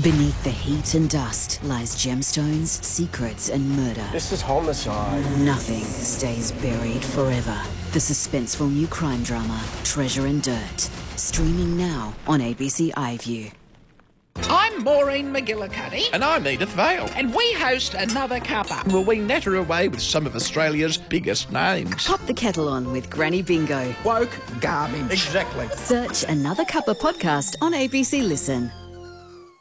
Beneath the heat and dust lies gemstones, secrets, and murder. This is homicide. Nothing stays buried forever. The suspenseful new crime drama, Treasure and Dirt. Streaming now on ABC iView. I'm Maureen McGillicuddy. And I'm Edith Vale. And we host Another Cuppa. Will we natter away with some of Australia's biggest names? Pop the kettle on with Granny Bingo. Woke garbage. Exactly. Search Another Cuppa podcast on ABC Listen.